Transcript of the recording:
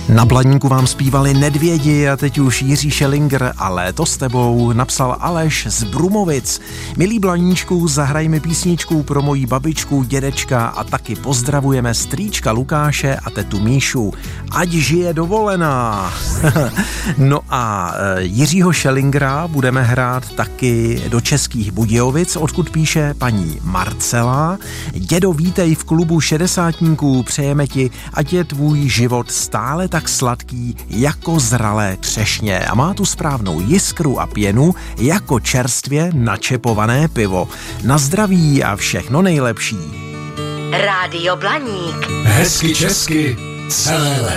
Na Blaníku vám zpívali Nedvědi a teď už Jiří Šelinger a Léto s tebou napsal Aleš z Brumovic. Milí Blaníčku, zahraj mi písničku pro moji babičku, dědečka a taky pozdravujeme strýčka Lukáše a tetu Míšu. Ať žije dovolená. No a Jiřího Šelingera budeme hrát taky do Českých Budějovic, odkud píše paní Marcela. Dědo, vítej v klubu šedesátníků, přejeme ti, ať je tvůj život stále tak sladký jako zralé třešně a má tu správnou jiskru a pěnu jako čerstvě načepované pivo. Na zdraví a všechno nejlepší. Rádio Blaník. Hezky česky celé léto.